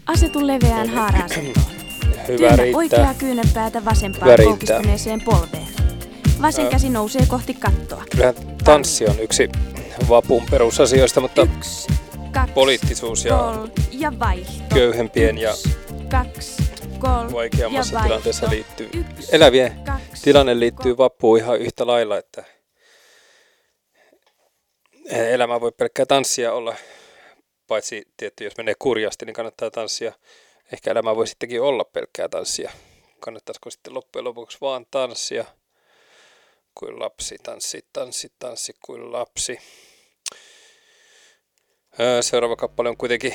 Asetu leveään haara-asentoon. Hyvä Työnnä riittää. oikeaa kyynärpäätä vasempaan Hyvä riittää. koukistuneeseen polveen. Vasen käsi nousee kohti kattoa. Kyllähän tanssi on yksi vapun perusasioista, mutta 1, 2, poliittisuus ja 3 ja vaihto. köyhempien ja 1, 2, 3 vaikeammassa ja tilanteessa vaihto. liittyy. 1, Elävien 2, tilanne liittyy vappuun ihan yhtä lailla, että elämä voi pelkkää tanssia olla, paitsi tietty jos menee kurjasti, niin kannattaa tanssia. Ehkä elämä voi sittenkin olla pelkkää tanssia. Kannattaisiko sitten loppujen lopuksi vaan tanssia kuin lapsi, tanssi kuin lapsi. Seuraava kappale on kuitenkin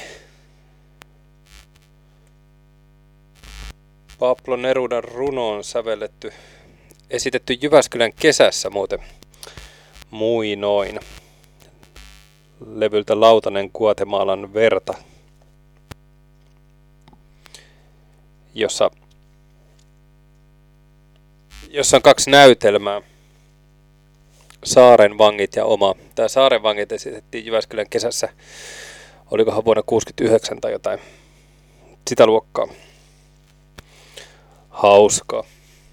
Pablo Nerudan runoon sävelletty, esitetty Jyväskylän kesässä muuten muinoin. Levyltä Lautanen Guatemalan verta, jossa on kaksi näytelmää. Saaren vangit ja oma. Tämä Saaren vangit esitettiin Jyväskylän kesässä, olikohan vuonna 1969 tai jotain sitä luokkaa. Hauskaa.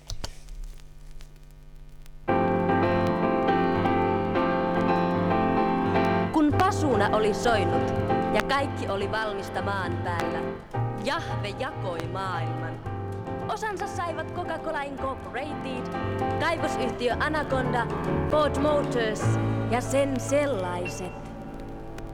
Kun pasuuna oli soinut ja kaikki oli valmista maan päällä, Jahve jakoi maailman. Osansa saivat Coca-Cola Incorporated, kaivosyhtiö Anaconda, Ford Motors ja sen sellaiset.